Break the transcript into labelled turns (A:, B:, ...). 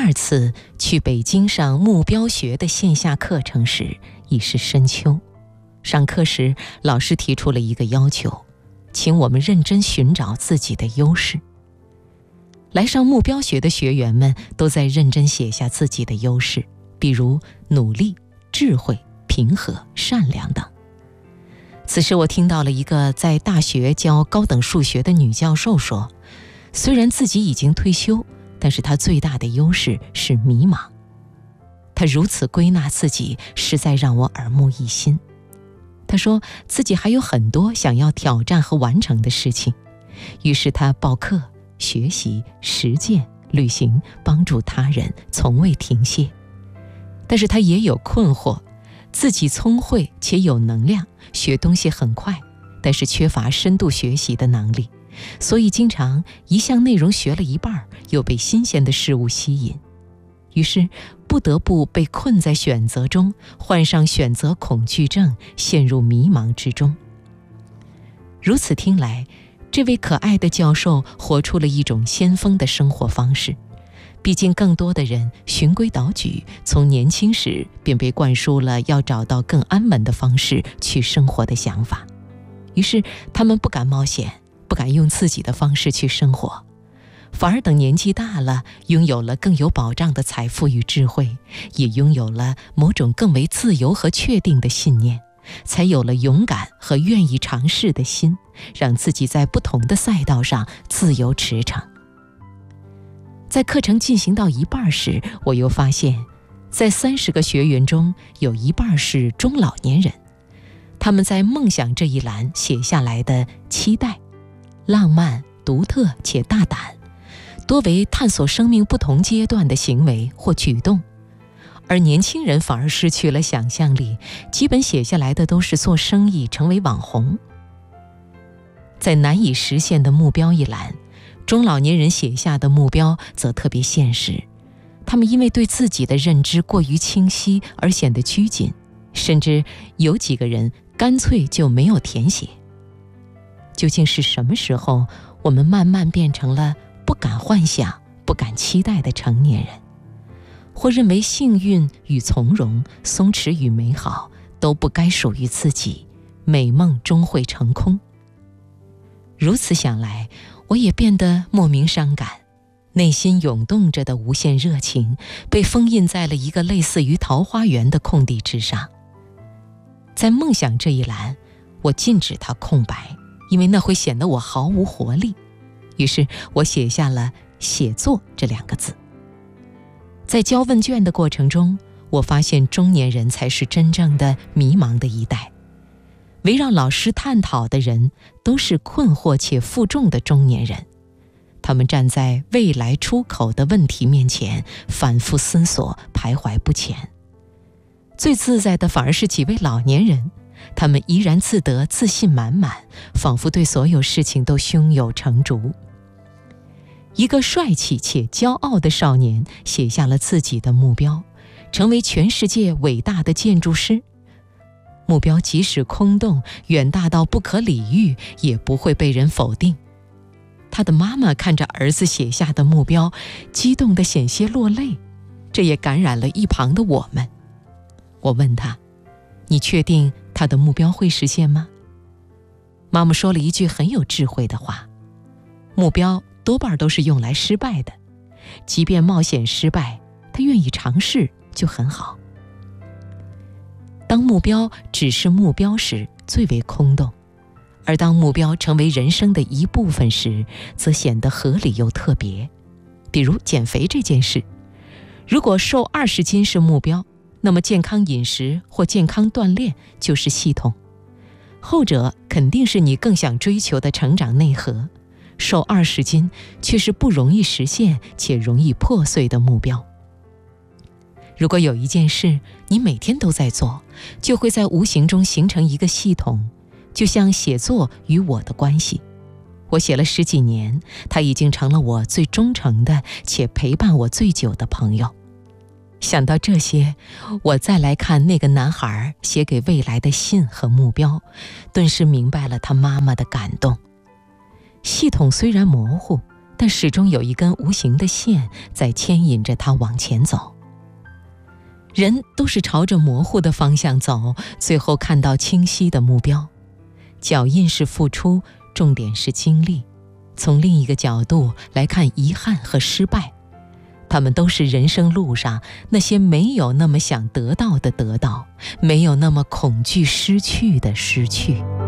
A: 二次去北京上目标学的线下课程时，已是深秋。上课时，老师提出了一个要求，请我们认真寻找自己的优势。来上目标学的学员们都在认真写下自己的优势，比如努力、智慧、平和、善良等。此时我听到了一个在大学教高等数学的女教授说，虽然自己已经退休，但是她最大的优势是迷茫。她如此归纳自己，实在让我耳目一新。她说自己还有很多想要挑战和完成的事情，于是她报课、学习、实践、旅行，帮助他人，从未停歇。但是她也有困惑，自己聪慧且有能量，学东西很快，但是缺乏深度学习的能力，所以经常一项内容学了一半，又被新鲜的事物吸引，于是不得不被困在选择中，患上选择恐惧症，陷入迷茫之中。如此听来，这位可爱的教授活出了一种先锋的生活方式。毕竟更多的人循规蹈矩，从年轻时便被灌输了要找到更安稳的方式去生活的想法，于是他们不敢冒险，不敢用自己的方式去生活，反而等年纪大了，拥有了更有保障的财富与智慧，也拥有了某种更为自由和确定的信念，才有了勇敢和愿意尝试的心，让自己在不同的赛道上自由驰骋。在课程进行到一半时，我又发现，在30个学员中，有一半是中老年人。他们在梦想这一栏写下来的期待、浪漫、独特且大胆，多为探索生命不同阶段的行为或举动。而年轻人反而失去了想象力，基本写下来的都是做生意、成为网红。在难以实现的目标一栏，中老年人写下的目标则特别现实，他们因为对自己的认知过于清晰而显得拘谨，甚至有几个人干脆就没有填写。究竟是什么时候，我们慢慢变成了不敢幻想、不敢期待的成年人，或认为幸运与从容、松弛与美好都不该属于自己，美梦终会成空？如此想来，我也变得莫名伤感，内心涌动着的无限热情被封印在了一个类似于桃花源的空地之上。在梦想这一栏，我禁止它空白，因为那会显得我毫无活力。于是我写下了写作这2个字。在交问卷的过程中，我发现中年人才是真正的迷茫的一代。围绕老师探讨的人都是困惑且负重的中年人，他们站在未来出口的问题面前，反复思索，徘徊不前。最自在的反而是几位老年人，他们怡然自得，自信满满，仿佛对所有事情都胸有成竹。一个帅气且骄傲的少年写下了自己的目标，成为全世界伟大的建筑师。目标即使空洞，远大到不可理喻，也不会被人否定。他的妈妈看着儿子写下的目标，激动得险些落泪，这也感染了一旁的我们。我问他，你确定他的目标会实现吗？妈妈说了一句很有智慧的话，目标多半都是用来失败的，即便冒险失败，他愿意尝试就很好。当目标只是目标时，最为空洞，而当目标成为人生的一部分时，则显得合理又特别。比如减肥这件事，如果瘦20斤是目标，那么健康饮食或健康锻炼就是系统。后者肯定是你更想追求的成长内核，瘦20斤却是不容易实现且容易破碎的目标。如果有一件事你每天都在做，就会在无形中形成一个系统，就像写作与我的关系。我写了10几年，它已经成了我最忠诚的且陪伴我最久的朋友。想到这些，我再来看那个男孩写给未来的信和目标，顿时明白了他妈妈的感动。系统虽然模糊， 但始终有一根无形的线在牵引着他往前走。人都是朝着模糊的方向走，最后看到清晰的目标。脚印是付出，重点是经历。从另一个角度来看遗憾和失败，他们都是人生路上那些没有那么想得到的得到，没有那么恐惧失去的失去。